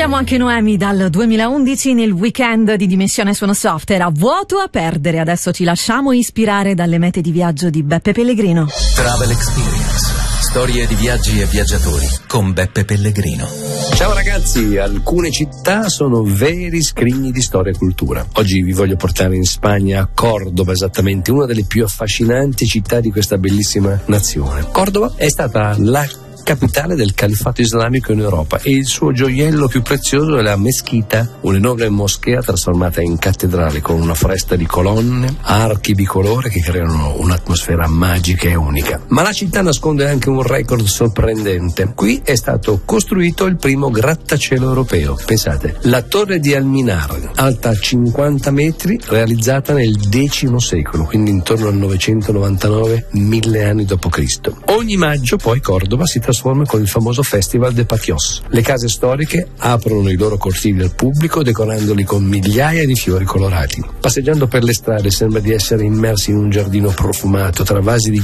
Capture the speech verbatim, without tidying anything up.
Ritroviamo anche Noemi dal duemilaundici nel weekend di Dimensione Suono Soft. Era Vuoto a perdere. Adesso ci lasciamo ispirare dalle mete di viaggio di Beppe Pellegrino. Travel Experience. Storie di viaggi e viaggiatori con Beppe Pellegrino. Ciao ragazzi, alcune città sono veri scrigni di storia e cultura. Oggi vi voglio portare in Spagna, a Córdoba esattamente, una delle più affascinanti città di questa bellissima nazione. Córdoba è stata la capitale del califfato islamico in Europa e il suo gioiello più prezioso è la Meschita, un'enorme moschea trasformata in cattedrale con una foresta di colonne, archi bicolore che creano un'atmosfera magica e unica. Ma la città nasconde anche un record sorprendente. Qui è stato costruito il primo grattacielo europeo. Pensate, la torre di Alminar, alta cinquanta metri, realizzata nel decimo secolo, quindi intorno al novecentonovantanove, mille anni dopo Cristo. Ogni maggio poi Córdoba si trasforma con il famoso Festival de Patios. Le case storiche aprono i loro cortili al pubblico decorandoli con migliaia di fiori colorati. Passeggiando per le strade sembra di essere immersi in un giardino profumato tra vasi di